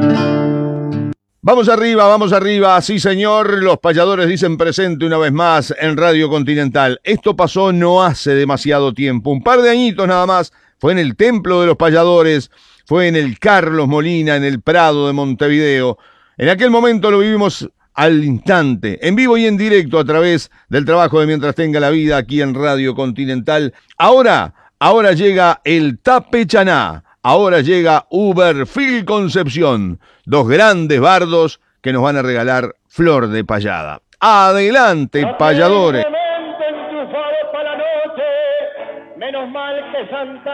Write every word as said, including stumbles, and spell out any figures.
Vamos arriba, vamos arriba, sí señor, los payadores dicen presente una vez más en Radio Continental. Esto pasó no hace demasiado tiempo, un par de añitos nada más, fue en el Templo de los Payadores, fue en el Carlos Molina, en el Prado de Montevideo. En aquel momento lo vivimos al instante, en vivo y en directo a través del trabajo de Mientras Tenga la Vida aquí en Radio Continental. Ahora, ahora llega el Tapechaná. Ahora llega Uberfil Concepción, dos grandes bardos que nos van a regalar flor de payada. ¡Adelante, payadores! Menos mal que Santa